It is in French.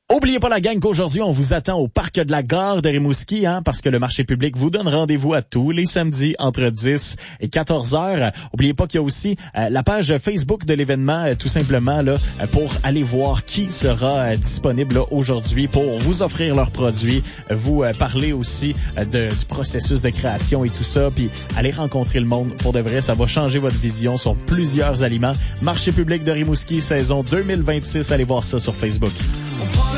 Oubliez pas la gang qu'aujourd'hui, on vous attend au Parc de la Gare de Rimouski, parce que le marché public vous donne rendez-vous à tous les samedis entre 10 et 14 heures. Oubliez pas qu'il y a aussi la page Facebook de l'événement, tout simplement, là, pour aller voir qui sera disponible là, aujourd'hui pour vous offrir leurs produits, vous parler aussi du processus de création et tout ça, puis aller rencontrer le monde. Pour de vrai, ça va changer votre vision sur plusieurs aliments. Marché public de Rimouski, saison 2026, allez voir ça sur Facebook.